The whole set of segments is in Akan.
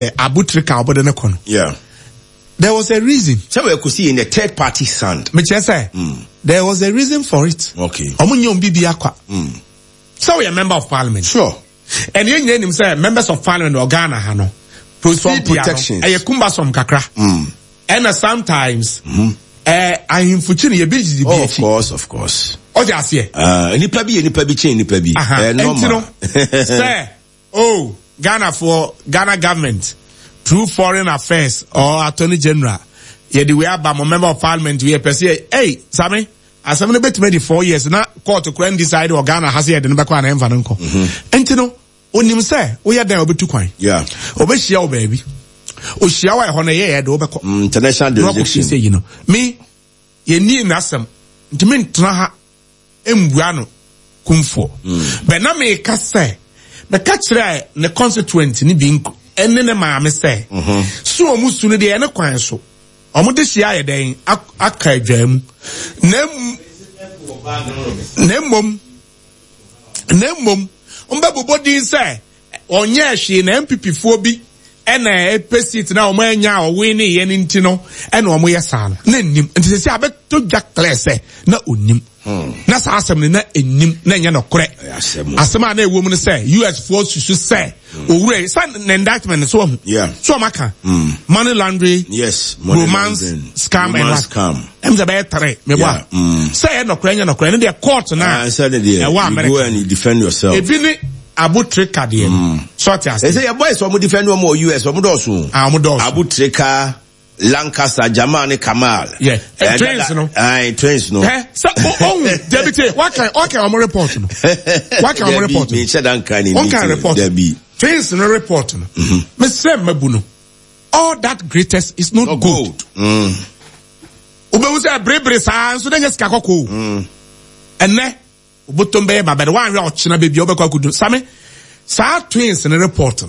Abutrika obode ne kono. Yeah. There was a reason. So we could see in the third party sand. Me say. There was a reason for it. Okay. Omunyo mbibi akwa. So we are member of parliament. Sure. And you him say members of parliament or Ghana hano. Proceed protections. Aye kumba som kakra. And sometimes I him fuchini ye biji bi. Of course. O ja se. Nipa bi chain nipa bi. Normal. Say, Ghana government through foreign affairs or attorney general. Ye the way about member of parliament we per se hey Sammy as some bit maybe 4 years na court to crane decide or Ghana has here the number kwa na emfa nko entino onim say we ya dan obetu kwan yeah obehia o baby o hia wa ho na ye do obekọ international jurisdiction say me ye ni nasem ntimi ntena ha embua no kumfo but na me ka say the catcher ne constituent ni bi enne ne ma me say so omusu ne de ne kwan so omude hia ye den aka adwam nemmom ombebobodi say onye hwe na MPP fo bi ena epesit na omo anya owe ne ye nti no ena omo yesa no na nnim nti se abeto dwa class na onnim na sa asem ne na ennim na nya no kore asem na ewo mu ne say US force should say owure san na indictment so so maka money laundering yes romance scam and scam emza be tare me boa say no kore nya no kore ne the court na say dey go and you defend yourself ebini Abutrika de sort as say your boys omo defend omo US omo do so Abutrika Lancaster Jamani Kamal trains no trains no so deputy what can omo report no what can omo report me said an kan report trains no report no me say mabu no all that greatest is not gold obewu say brebre sa so dey sika kokko enne obotom be ba the one we ochina be bi obekwa kudu same sa twins in the report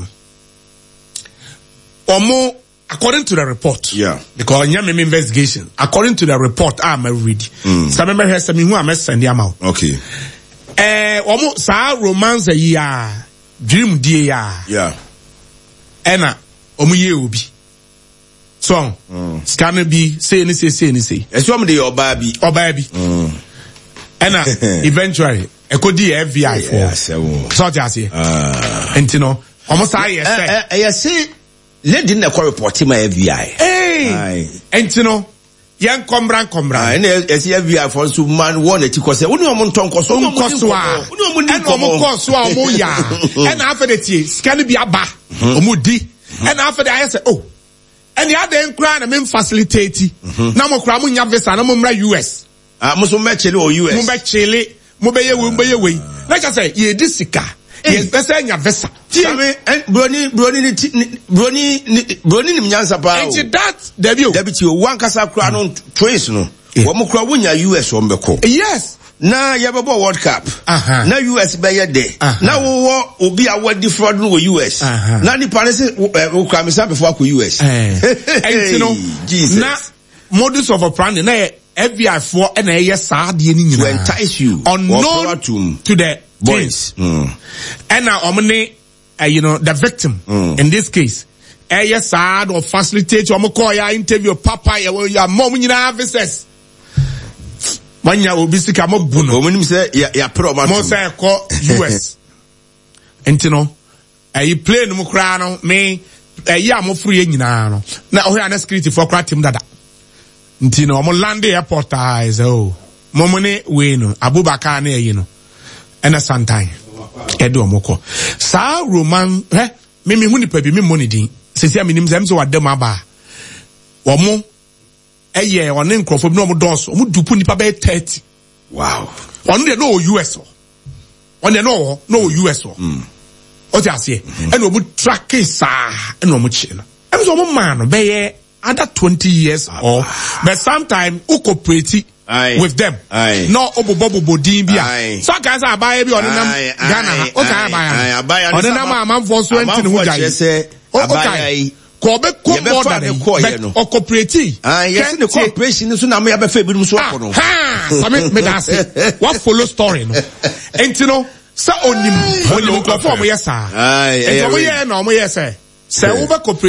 omo according to the report because nyame investigation according to the report I'm ready same me hear me hu am send am out okay omo sa romance ya dream die ya ena omo ye obi so scan bi say ni say esom de oba bi and eventually ekodi FBI for so just here and you know almost I say lady na call report my FBI and you know yan kombran and FBI for so man one etiko say oni omo ntonko so and omo ya and after the tea scan bi aba omo di and after that I say oh and the other nkra na me facilitate na mo kra mo nya visa na mo mra US muso mechele o US mo bechele mo beye we like I say ye disika ye pesa nya visa broni ni mnyansa pa and that debut o wankasa kra no twins no wo mo kra wonya US o mbeko yes na yabebo World Cup na US be ye de na wo obi a wadi fraud no US na ni parese o kra me sample for US and you know Jesus na modus of operandi na FBI for and sad to entice you unknown to the boys and now you know the victim in this case sad or facilitate call ya interview papa ya mom visits manya obisika mo buno omunim say ya promo mo say call US and you know play no kra no me ya mo free nyina no na o ya security for kra team dada ntino omo land airport is momone we no Abubakar na yi no ena santan edo omoko sa roman me hu nipa bi me money din sesi aminim zem so wadam aba omo one nkrofo bi no omo dos omo dupu nipa be 30 wow one dey no US one dey no US o ti ase ena omo track sa ena omo chi no em so omo man no be under 20 years or but sometimes who cooperate with them no obobobo din bia so guys abaye bi onenam Ghana o ka abaye onenam amanfo so enti hu jai abaye ko be ko more than but o cooperate yes the cooperation so na me abefa bi so akono me da say what follow story no enti no sa onim ko fo mo yesa enti mo ye na mo yesa say wo be